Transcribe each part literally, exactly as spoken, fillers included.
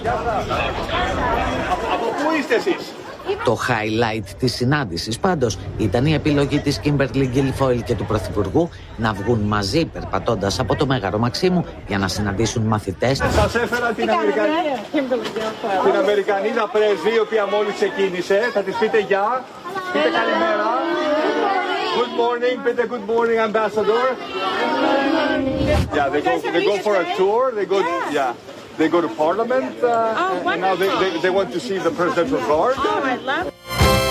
Από πού είστε εσείς? Το highlight της συνάντησης πάντως ήταν η επιλογή της Κίμπερλι Γκίλφοιλ και του Πρωθυπουργού να βγουν μαζί περπατώντας από το Μέγαρο Μαξίμου για να συναντήσουν μαθητές. Σας έφερα την, Αμερικανή... την Αμερικανίδα πρέσβη, η οποία μόλις ξεκίνησε. Θα της πείτε γεια, πείτε καλημέρα. Good morning, πείτε good morning, ambassador. Yeah, they go, they go for a tour, they go, yeah. They go to Parliament, uh, oh, and now they, they, they want to see the presidential guard. Oh, I love it.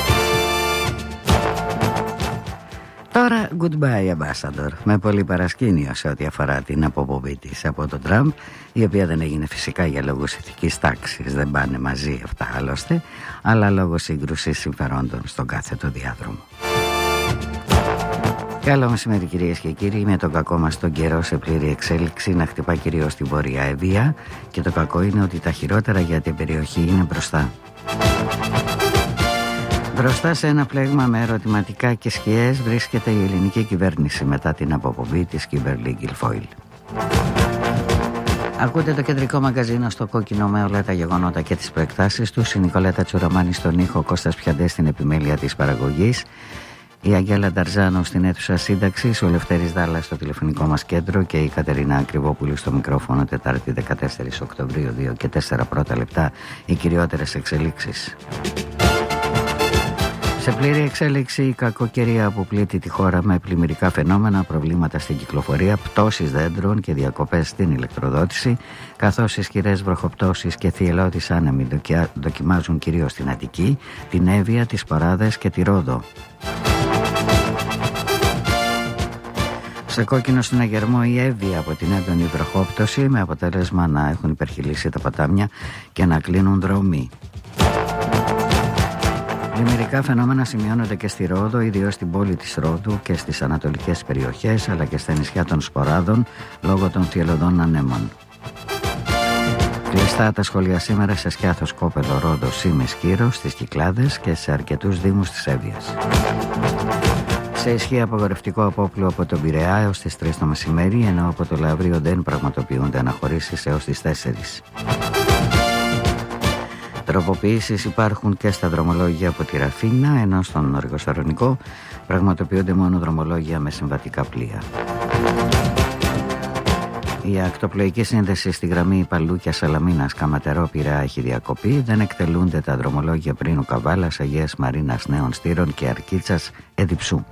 Τώρα, goodbye ambassador, με πολύ παρασκήνιο σε ό,τι αφορά την αποπομπή της από τον Τραμπ, η οποία δεν έγινε φυσικά για λόγους ηθικής τάξης, δεν πάνε μαζί αυτά άλλωστε, αλλά λόγω σύγκρουσης συμφερόντων στον κάθετο διάδρομο. Καλό μεσημέρι κυρίες και κύριοι, με τον κακό μας τον καιρό σε πλήρη εξέλιξη να χτυπά κυρίως στη Βόρεια Εύβοια, και το κακό είναι ότι τα χειρότερα για την περιοχή είναι μπροστά. Μπροστά σε ένα πλέγμα με ερωτηματικά και σκιές βρίσκεται η ελληνική κυβέρνηση μετά την αποπομπή της Κίμπερλι Γκίλφοιλ. Ακούτε το κεντρικό μαγκαζίνο στο κόκκινο με όλα τα γεγονότα και τις προεκτάσεις τους. Η Νικολέτα Τσουραμάνη στον ήχο, ο Κώστας Πιαντές στην επιμέλεια της παραγωγής, η Αγγέλα Νταρζάνο στην αίθουσα σύνταξης, ο Λευτέρης Δάλλας στο τηλεφωνικό μας κέντρο και η Κατερίνα Ακριβόπουλου στο μικρόφωνο. Τετάρτη δεκατέσσερις Οκτωβρίου, δύο και τέσσερα πρώτα λεπτά, οι κυριότερες εξελίξεις. Σε πλήρη εξέλιξη η κακοκαιρία που πλήττει τη χώρα με πλημμυρικά φαινόμενα, προβλήματα στην κυκλοφορία, πτώσεις δέντρων και διακοπές στην ηλεκτροδότηση, καθώς ισχυρές βροχοπτώσεις και θυελλώδεις άνεμοι δοκιμάζουν κυρίως την Αττική, την Εύβοια, τις Παράδες και τη Ρόδο. Σε κόκκινο στην Αγερμό η Εύβοια από την έντονη βροχόπτωση, με αποτέλεσμα να έχουν υπερχειλήσει τα ποτάμια και να κλείνουν δρόμοι. Πλημμυρικά φαινόμενα σημειώνονται και στη Ρόδο, ιδίως στην πόλη της Ρόδου και στις ανατολικές περιοχές, αλλά και στα νησιά των Σποράδων λόγω των θυελλωδών ανέμων. Κλειστά τα σχολεία σήμερα σε Σκιάθος, Κόπελο, Ρόδο, Σήμης, Κύρος, στις Κυκλάδες και σε αρκετούς δήμους της Εύβοιας. Σε ισχύ απαγορευτικό απόπλου από τον Πειραιά έως τις τρεις το μεσημέρι, ενώ από το Λαύριο δεν πραγματοποιούνται αναχωρήσεις έως τις τέσσερις. Τροποποιήσεις υπάρχουν και στα δρομολόγια από τη Ραφίνα, ενώ στον Αργοσταρονικό πραγματοποιούνται μόνο δρομολόγια με συμβατικά πλοία. Η ακτοπλοϊκή σύνδεση στη γραμμή Παλούκια Σαλαμίνας Καματερό Πειραιά έχει διακοπεί. Δεν εκτελούνται τα δρομολόγια Πρίνου Καβάλας, Αγίας Μαρίνας Νέων Στήρων και Αρκίτσας Εδιψού.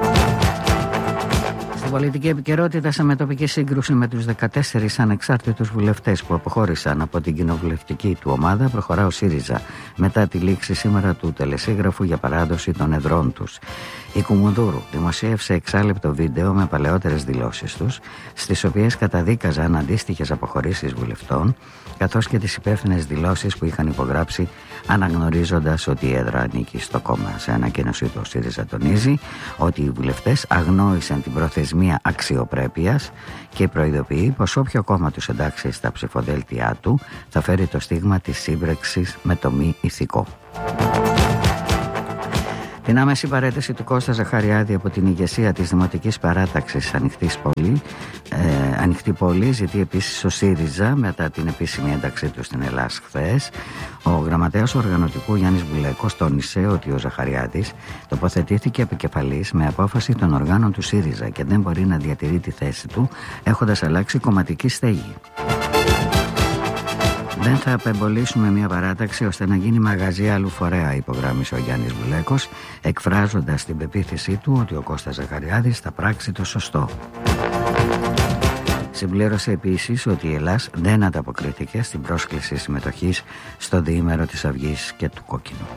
Στην πολιτική επικαιρότητα, σε μετοπική σύγκρουση με τους δεκατέσσερις ανεξάρτητους βουλευτές που αποχώρησαν από την κοινοβουλευτική του ομάδα, προχωρά ο ΣΥΡΙΖΑ μετά τη λήξη σήμερα του τελεσίγραφου για παράδοση των εδρών τους. Η Κουμουνδούρου δημοσίευσε εξάλεπτο βίντεο με παλαιότερες δηλώσεις τους, στις οποίες καταδίκαζαν αντίστοιχες αποχωρήσεις βουλευτών, καθώς και τις υπεύθυνες δηλώσεις που είχαν υπογράψει αναγνωρίζοντας ότι η έδρα ανήκει στο κόμμα. Σε ανακοίνωσή του ο ΣΥΡΙΖΑ τονίζει ότι οι βουλευτές αγνόησαν την προθεσμία αξιοπρέπειας και προειδοποιεί πως όποιο κόμμα τους εντάξει στα ψηφοδέλτια του θα φέρει το στίγμα της σύμπραξης με το μη ηθικό. Την άμεση παρέτηση του Κώστα Ζαχαριάδη από την ηγεσία της Δημοτικής Παράταξης Ανοιχτής Πόλη, ε, Ανοιχτή Πόλη ζητεί επίσης ο ΣΥΡΙΖΑ μετά την επίσημη ένταξή του στην Ελλάδα χθες. Ο γραμματέας οργανωτικού Γιάννης Μπουλέκος τόνισε ότι ο Ζαχαριάδης τοποθετήθηκε επικεφαλής με απόφαση των οργάνων του ΣΥΡΙΖΑ και δεν μπορεί να διατηρεί τη θέση του έχοντας αλλάξει κομματική στέγη. Δεν θα απεμπολίσουμε μια παράταξη ώστε να γίνει μαγαζί άλλου φορέα, υπογράμμισε ο Γιάννης Μπουλέκος, εκφράζοντας την πεποίθησή του ότι ο Κώστας Ζαχαριάδης θα πράξει το σωστό. Συμπλήρωσε επίσης ότι η Ελλάς δεν ανταποκρίθηκε στην πρόσκληση συμμετοχής στο διήμερο της Αυγής και του Κόκκινου.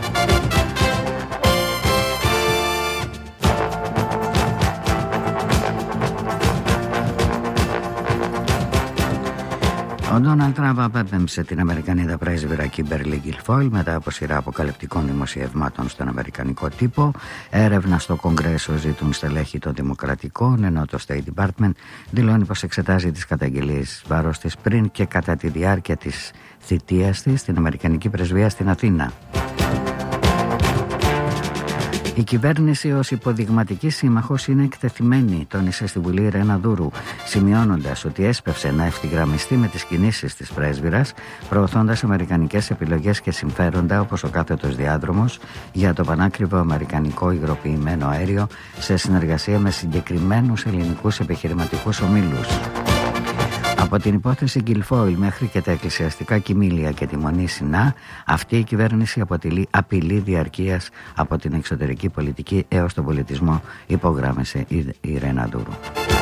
Ο Ντόναλντ Τραμπ απέπεμψε την Αμερικανίδα πρέσβυρα Κίμπερλι Γκίλφοιλ μετά από σειρά αποκαλυπτικών δημοσιευμάτων στον αμερικανικό τύπο. Έρευνα στο Κογκρέσο ζητούν στελέχη των Δημοκρατικών, ενώ το State Department δηλώνει πως εξετάζει τις καταγγελίες βάρος της πριν και κατά τη διάρκεια της θητείας της στην Αμερικανική πρεσβεία στην Αθήνα. Η κυβέρνηση ως υποδειγματική σύμμαχος είναι εκτεθειμένη, τόνισε στη Βουλή η Ρένα Δούρου, σημειώνοντας ότι έσπευσε να ευθυγραμμιστεί με τις κινήσεις της πρέσβυρας, προωθώντας αμερικανικές επιλογές και συμφέροντα όπως ο κάθετος διάδρομος για το πανάκριβο αμερικανικό υγροποιημένο αέριο σε συνεργασία με συγκεκριμένους ελληνικούς επιχειρηματικούς ομίλους. Από την υπόθεση Γκιλφόιλ μέχρι και τα εκκλησιαστικά κοιμήλια και τη Μονή Σινά, αυτή η κυβέρνηση αποτελεί απειλή διαρκείας από την εξωτερική πολιτική έως τον πολιτισμό, υπογράμμισε η Ρένα Δούρου.